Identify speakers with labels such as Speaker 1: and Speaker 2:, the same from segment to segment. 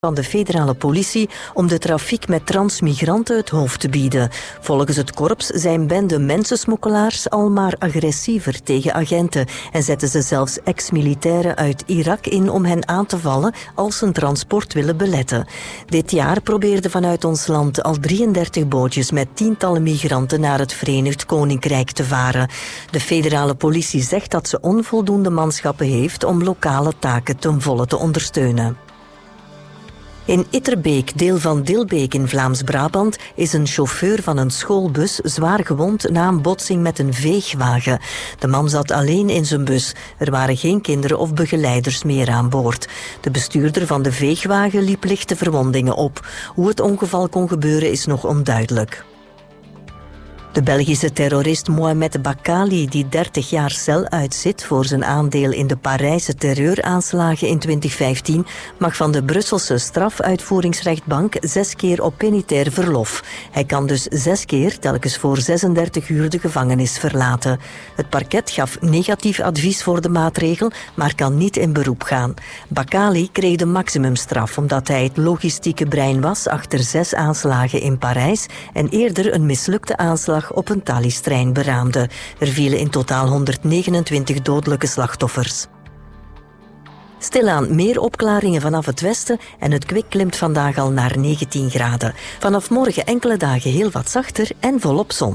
Speaker 1: van de federale politie om de trafiek met transmigranten het hoofd te bieden. Volgens het korps zijn bende mensensmokkelaars al maar agressiever tegen agenten en zetten ze zelfs ex-militairen uit Irak in om hen aan te vallen als ze een transport willen beletten. Dit jaar probeerden vanuit ons land al 33 bootjes met tientallen migranten naar het Verenigd Koninkrijk te varen. De federale politie zegt dat ze onvoldoende manschappen heeft om lokale taken ten volle te ondersteunen. In Itterbeek, deel van Dilbeek in Vlaams-Brabant, is een chauffeur van een schoolbus zwaar gewond na een botsing met een veegwagen. De man zat alleen in zijn bus. Er waren geen kinderen of begeleiders meer aan boord. De bestuurder van de veegwagen liep lichte verwondingen op. Hoe het ongeval kon gebeuren is nog onduidelijk. De Belgische terrorist Mohamed Bakali, die 30 jaar cel uitzit voor zijn aandeel in de Parijse terreuraanslagen in 2015, mag van de Brusselse strafuitvoeringsrechtbank 6 keer op penitair verlof. Hij kan dus 6 keer, telkens voor 36 uur, de gevangenis verlaten. Het parket gaf negatief advies voor de maatregel, maar kan niet in beroep gaan. Bakali kreeg de maximumstraf omdat hij het logistieke brein was achter 6 aanslagen in Parijs en eerder een mislukte aanslag op een Thalys-trein beraamde. Er vielen in totaal 129 dodelijke slachtoffers. Stilaan meer opklaringen vanaf het westen en het kwik klimt vandaag al naar 19 graden. Vanaf morgen enkele dagen heel wat zachter en volop zon.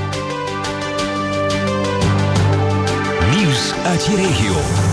Speaker 2: Nieuws uit je regio.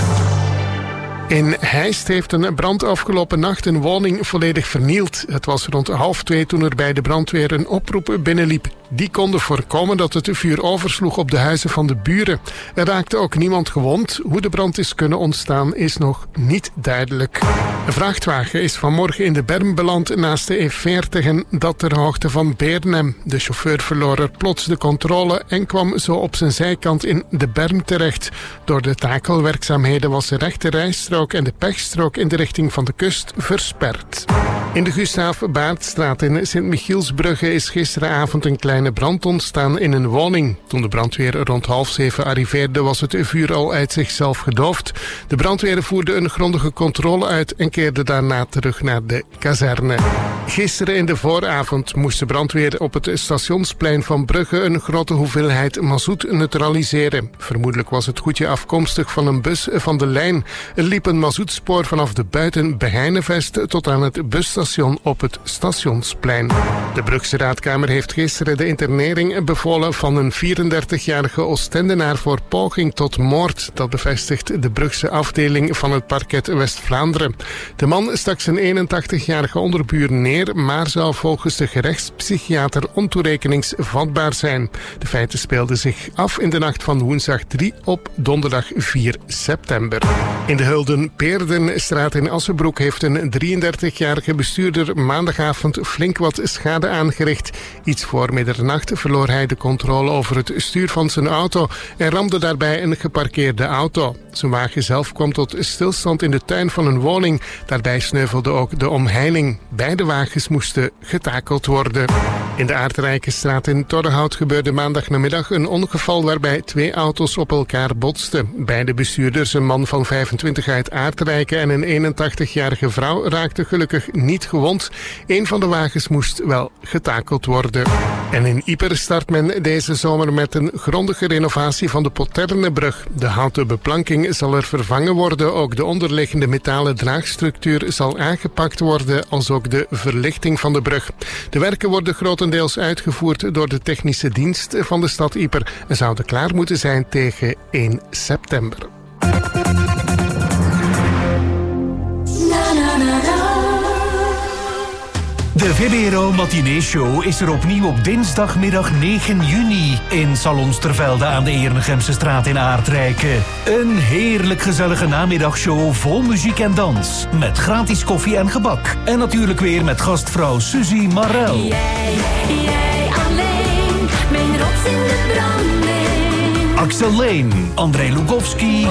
Speaker 3: In Heist heeft een brand afgelopen nacht een woning volledig vernield. Het was rond 1:30 toen er bij de brandweer een oproep binnenliep. Die konden voorkomen dat het vuur oversloeg op de huizen van de buren. Er raakte ook niemand gewond. Hoe de brand is kunnen ontstaan is nog niet duidelijk. Een vrachtwagen is vanmorgen in de berm beland naast de E40 en dat ter hoogte van Beernem. De chauffeur verloor er plots de controle en kwam zo op zijn zijkant in de berm terecht. Door de takelwerkzaamheden was de rechte rijstrook en de pechstrook in de richting van de kust versperd. In de Gustaaf Baardstraat in Sint-Michielsbrugge is gisteravond een kleine brand ontstaan in een woning. Toen de brandweer rond 6:30 arriveerde was het vuur al uit zichzelf gedoofd. De brandweer voerde een grondige controle uit en keerde daarna terug naar de kazerne. Gisteren in de vooravond moest de brandweer op het stationsplein van Brugge een grote hoeveelheid mazoet neutraliseren. Vermoedelijk was het goedje afkomstig van een bus van de lijn. Er liep een mazoetspoor vanaf de Buiten-Beheinevest tot aan het busstation op het stationsplein. De Brugse Raadkamer heeft gisteren de internering bevolen van een 34-jarige Oostendenaar voor poging tot moord. Dat bevestigt de Brugse afdeling van het parket West-Vlaanderen. De man stak zijn 81-jarige onderbuur neer, maar zou volgens de gerechtspsychiater ontoerekeningsvatbaar zijn. De feiten speelden zich af in de nacht van woensdag 3 op donderdag 4 september. In de Hulden-Peerdenstraat in Assenbroek heeft een 33-jarige bestuurder maandagavond flink wat schade aangericht. Iets voor middernacht verloor hij de controle over het stuur van zijn auto en ramde daarbij een geparkeerde auto. Zijn wagen zelf kwam tot stilstand in de tuin van een woning. Daarbij sneuvelde ook de omheining. Beide wagens moesten getakeld worden. In de Aardrijkenstraat in Torrenhout gebeurde maandagnamiddag een ongeval waarbij 2 auto's op elkaar botsten. Beide bestuurders, een man van 25 uit Aardrijken en een 81-jarige vrouw, raakten gelukkig niet gewond. Een van de wagens moest wel getakeld worden. En in Ieper start men deze zomer met een grondige renovatie van de Potternebrug. De houten beplanking zal er vervangen worden. Ook de onderliggende metalen draagstructuur zal aangepakt worden, als ook de verlichting van de brug. De werken worden grotendeels uitgevoerd door de technische dienst van de stad Ieper en zouden klaar moeten zijn tegen 1 september.
Speaker 2: De VBRO Matinee Show is er opnieuw op dinsdagmiddag 9 juni in Salons Tervelde aan de Erenegemse straat in Aardrijken. Een heerlijk gezellige namiddagshow vol muziek en dans. Met gratis koffie en gebak. En natuurlijk weer met gastvrouw Suzy Marel.
Speaker 4: Jij alleen, mijn rots in de branding.
Speaker 2: Axel Lane, André Lukowski,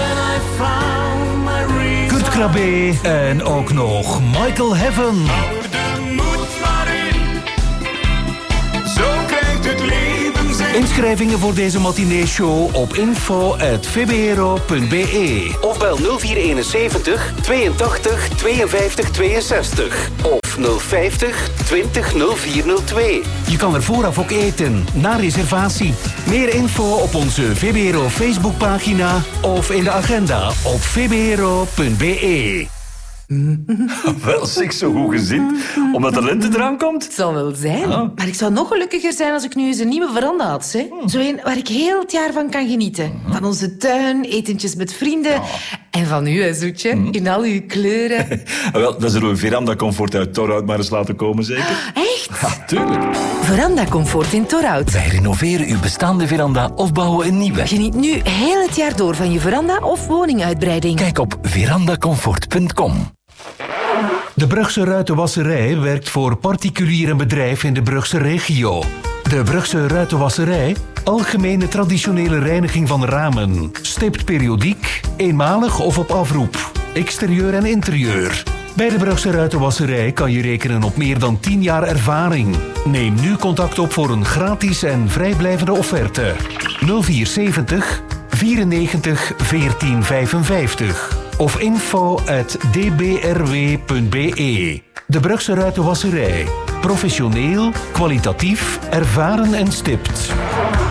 Speaker 2: Kurt Krabbe en ook nog Michael Heaven.
Speaker 5: Zo krijgt het leven zijn
Speaker 2: Inschrijvingen voor deze matineeshow op info@vbro.be of bel 0471 82 52 62 of 050 20 0402. Je kan er vooraf ook eten, na reservatie. Meer info op onze VBRO Facebookpagina of in de agenda op vbro.be.
Speaker 5: Wel, zeg, zo goed gezind. Omdat de lente eraan komt.
Speaker 6: Het zal wel zijn. Maar ik zou nog gelukkiger zijn als ik nu eens een nieuwe veranda had. Hè? Zo een waar ik heel het jaar van kan genieten. Van onze tuin, etentjes met vrienden. En van u, hè, Zoetje. In al uw kleuren.
Speaker 5: Wel, dan zullen we Veranda Comfort uit Torhout maar eens laten komen, zeker?
Speaker 6: Echt?
Speaker 5: Ja, tuurlijk.
Speaker 6: Veranda Comfort in Torhout.
Speaker 7: Wij renoveren uw bestaande veranda of bouwen een nieuwe.
Speaker 6: Geniet nu heel het jaar door van je veranda of woninguitbreiding.
Speaker 7: Kijk op verandacomfort.com.
Speaker 2: De Brugse Ruitenwasserij werkt voor particulier en bedrijf in de Brugse regio. De Brugse Ruitenwasserij, algemene traditionele reiniging van ramen, stipt periodiek, eenmalig of op afroep, exterieur en interieur. Bij de Brugse Ruitenwasserij kan je rekenen op meer dan 10 jaar ervaring. Neem nu contact op voor een gratis en vrijblijvende offerte. 0470 94 14 55 of info@dbrw.be. De Brugse Ruitenwasserij. Professioneel, kwalitatief, ervaren en stipt.